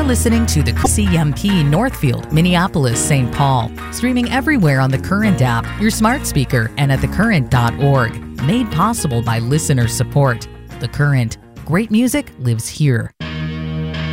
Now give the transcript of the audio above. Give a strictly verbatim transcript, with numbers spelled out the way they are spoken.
listening to the C M P Northfield, Minneapolis, Saint Paul. Streaming everywhere on the Current app, your smart speaker, and at the current dot org. Made possible by listener support. The Current. Great music lives here.